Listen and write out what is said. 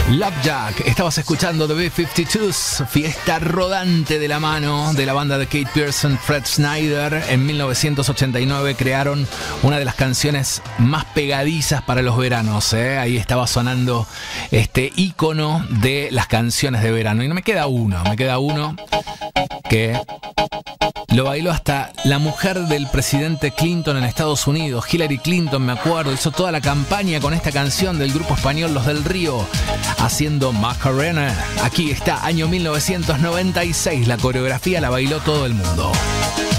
Love Jack, estabas escuchando The B-52s, fiesta rodante de la mano de la banda de Kate Pearson, Fred Snyder. En 1989 crearon una de las canciones más pegadizas para los veranos, ¿eh? Ahí estaba sonando este ícono de las canciones de verano. Y no me queda uno que lo bailó hasta la mujer del presidente Clinton en Estados Unidos, Hillary Clinton, me acuerdo, hizo toda la campaña con esta canción del grupo español Los del Río, haciendo Macarena. Aquí está, año 1996, la coreografía la bailó todo el mundo.